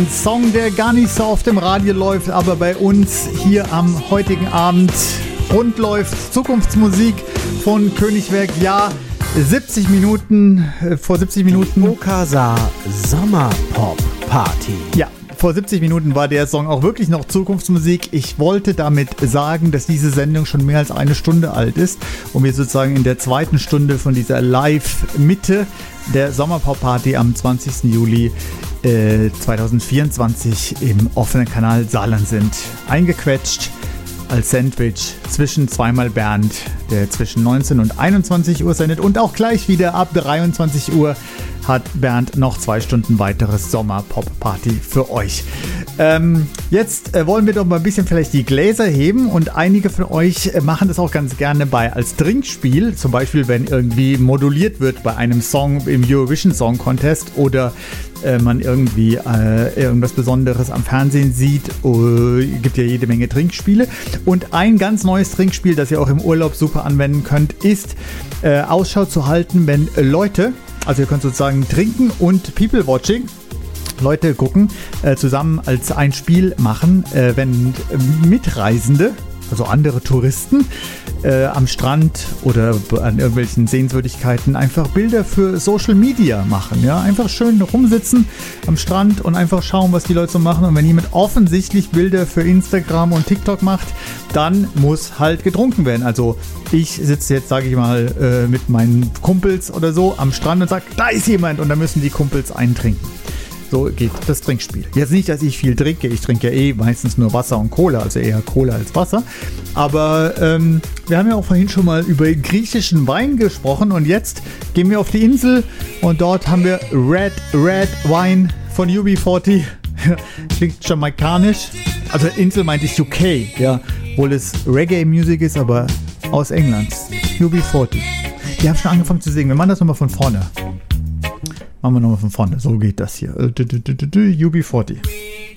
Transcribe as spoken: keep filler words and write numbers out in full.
Song, der gar nicht so oft im Radio läuft, aber bei uns hier am heutigen Abend rund läuft. Zukunftsmusik von Königswerk. Ja, siebzig Minuten, äh, vor siebzig Minuten. Okasa Sommerpop Party. Ja, vor siebzig Minuten war der Song auch wirklich noch Zukunftsmusik. Ich wollte damit sagen, dass diese Sendung schon mehr als eine Stunde alt ist und wir sozusagen in der zweiten Stunde von dieser Live-Mitte der Sommerpop-Party am zwanzigsten Juli äh, zweitausendvierundzwanzig im offenen Kanal Saarland sind. Eingequetscht als Sandwich zwischen zweimal Bernd, der zwischen neunzehn und einundzwanzig Uhr sendet, und auch gleich wieder ab dreiundzwanzig Uhr hat Bernd noch zwei Stunden weiteres Sommer-Pop-Party für euch. Ähm, jetzt äh, wollen wir doch mal ein bisschen vielleicht die Gläser heben, und einige von euch äh, machen das auch ganz gerne bei als Trinkspiel, zum Beispiel wenn irgendwie moduliert wird bei einem Song im Eurovision Song Contest oder äh, man irgendwie äh, irgendwas Besonderes am Fernsehen sieht. Äh, gibt ja jede Menge Trinkspiele, und ein ganz neues Trinkspiel, das ihr auch im Urlaub super anwenden könnt, ist äh, Ausschau zu halten, wenn äh, Leute, also ihr könnt sozusagen trinken und People-Watching, Leute gucken, äh, zusammen als ein Spiel machen, äh, wenn äh, Mitreisende, also andere Touristen, äh, am Strand oder an irgendwelchen Sehenswürdigkeiten einfach Bilder für Social Media machen. Ja? Einfach schön rumsitzen am Strand und einfach schauen, was die Leute so machen. Und wenn jemand offensichtlich Bilder für Instagram und TikTok macht, dann muss halt getrunken werden. Also ich sitze jetzt, sage ich mal, äh, mit meinen Kumpels oder so am Strand und sage, da ist jemand, und dann müssen die Kumpels eintrinken. So geht das Trinkspiel. Jetzt nicht, dass ich viel trinke. Ich trinke ja eh meistens nur Wasser und Cola, also eher Cola als Wasser. Aber ähm, wir haben ja auch vorhin schon mal über griechischen Wein gesprochen, und jetzt gehen wir auf die Insel und dort haben wir Red Red Wine von U B vierzig. Klingt jamaikanisch. Also Insel meinte ich U K, ja, obwohl es Reggae-Musik ist, aber aus England. U B vierzig. Die haben schon angefangen zu singen. Wir machen das nochmal von vorne. Machen wir nochmal von vorne. So geht das hier. U B vierzig.